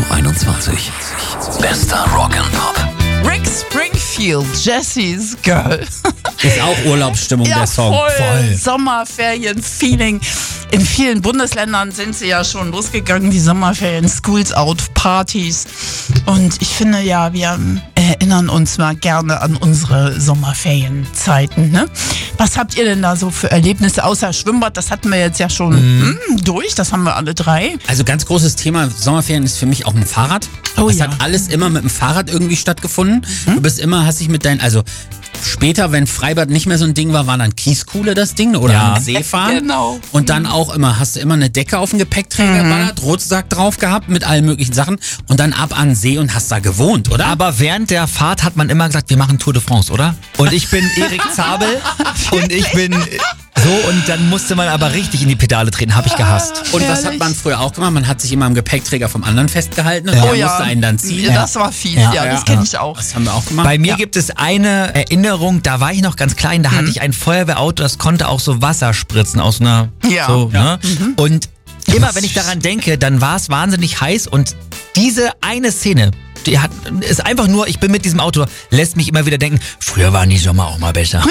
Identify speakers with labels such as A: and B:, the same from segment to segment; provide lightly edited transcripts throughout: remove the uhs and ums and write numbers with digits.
A: 21. Bester Rock'n'Pop.
B: Rick Springfield, Jessie's Girl.
C: Ist auch Urlaubsstimmung,
B: Ja,
C: der Song.
B: voll. Sommerferien-Feeling. In vielen Bundesländern sind sie ja schon losgegangen, die Sommerferien, Schools Out, Partys. Und ich finde ja, wir erinnern uns mal gerne an unsere Sommerferienzeiten. Ne? Was habt ihr denn da so für Erlebnisse, außer Schwimmbad? Das hatten wir jetzt ja schon durch, das haben wir alle drei.
C: Also ganz großes Thema Sommerferien ist für mich auch ein Fahrrad.
B: Oh
C: das
B: ja.
C: hat alles immer mit dem Fahrrad irgendwie stattgefunden. Du bist immer, hast dich mit deinen, also später, wenn Freibad nicht mehr so ein Ding war, war dann Kieskuhle das Ding oder
D: Ja.
C: am See fahren.
B: Genau.
C: Und dann auch immer, hast du immer eine Decke auf dem Gepäckträger geballert, Rucksack drauf gehabt mit allen möglichen Sachen und dann ab an den See und hast da gewohnt, oder?
D: Aber während der Fahrt hat man immer gesagt, wir machen Tour de France, oder? Und ich bin Erik Zabel und ich bin so, und dann musste man aber richtig in die Pedale treten, habe ich gehasst.
C: Und was hat man früher auch gemacht? Man hat sich immer am Gepäckträger vom anderen festgehalten und der musste einen dann ziehen.
B: Das war fies, ja, das kenne ich auch.
C: Das haben wir auch gemacht.
D: Bei mir gibt es eine Erinnerung, da war ich noch ganz klein, da hatte ich ein Feuerwehrauto, das konnte auch so Wasser spritzen aus einer,
B: Ja.
D: so, ne? Und immer wenn ich daran denke, dann war es wahnsinnig heiß und diese eine Szene, ist einfach nur, ich bin mit diesem Auto, lässt mich immer wieder denken, früher waren die Sommer auch mal besser.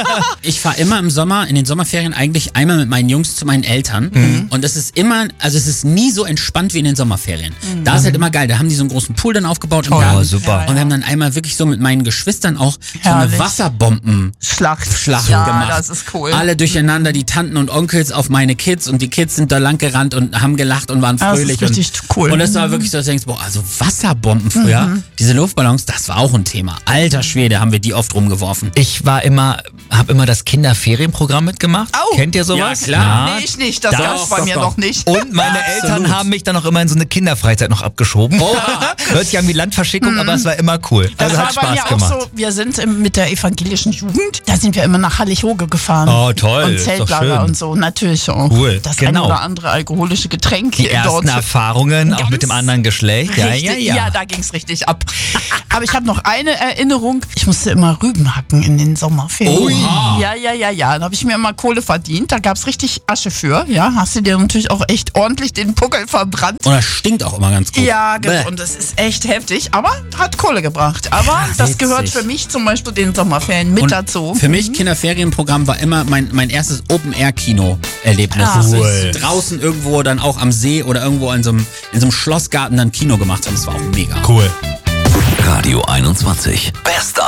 C: Ich fahre immer im Sommer, in den Sommerferien eigentlich einmal mit meinen Jungs zu meinen Eltern. Und es ist immer, also es ist nie so entspannt wie in den Sommerferien. Da ist halt immer geil, da haben die so einen großen Pool dann aufgebaut im Garten.
D: super.
C: Und wir haben dann einmal wirklich so mit meinen Geschwistern auch so eine
B: Herrlich.
C: Wasserbombenschlacht
B: Ja,
C: gemacht.
B: das ist cool.
C: Alle durcheinander, die Tanten und Onkels auf meine Kids und die Kids sind da lang gerannt und haben gelacht und waren
B: Das ist
C: fröhlich.
B: richtig cool.
C: Und das war wirklich so, dass du denkst, boah, also Wasserbomben früher, diese Luftballons, das war auch ein Thema. Alter Schwede, haben wir die oft rumgeworfen.
D: Ich habe immer das Kinderferienprogramm mitgemacht.
B: Au.
D: Kennt ihr sowas?
C: Ja, klar.
B: Nee, ich nicht, das
C: Doch,
B: gab's bei
C: doch,
B: mir
C: doch.
B: noch nicht.
D: Und meine Eltern
C: Absolut.
D: haben mich dann auch immer in so eine Kinderfreizeit noch abgeschoben. Hört sich an wie Landverschickung, aber es war immer cool.
B: Das
D: Also
B: war
D: hat
B: bei mir
D: Spaß
B: auch
D: gemacht.
B: so, wir sind mit der evangelischen Jugend, da sind wir immer nach Hallig-Hoge gefahren.
D: Oh, toll,
B: Und
D: ist doch
B: Zeltlager
D: schön.
B: und so, natürlich auch.
D: Cool,
B: Das
D: genau.
B: eine oder andere alkoholische Getränk
D: Die ersten
B: dort.
D: Erfahrungen, auch
B: Ganz
D: mit dem anderen Geschlecht. Ja,
B: Richtig,
D: ja, ja.
B: da ging's richtig ab. Aber ich habe noch eine Erinnerung. Ich musste immer Rüben hacken in den Sommerferien.
C: Oha.
B: Ja. Dann habe ich mir immer Kohle verdient. Da gab's richtig Asche für. Ja, hast du dir natürlich auch echt ordentlich den Puckel verbrannt.
C: Und das stinkt auch immer ganz gut.
B: Ja,
C: Bäh.
B: und das ist echt heftig, aber hat Kohle gebracht. Aber das
C: witzig.
B: gehört für mich zum Beispiel den Sommerferien mit
C: Und
B: dazu.
C: Für mich, Kinderferienprogramm war immer mein erstes Open-Air-Kino-Erlebnis.
B: Ah,
C: Dass
D: cool.
C: wir draußen irgendwo dann auch am See oder irgendwo in so einem Schlossgarten dann Kino gemacht haben. Das war auch mega.
D: Cool.
A: Radio 21. Bester